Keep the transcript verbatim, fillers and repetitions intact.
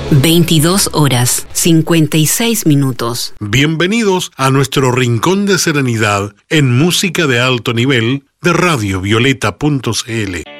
veintidós horas, cincuenta y seis minutos. Bienvenidos a nuestro rincón de serenidad en música de alto nivel de radio violeta punto c l.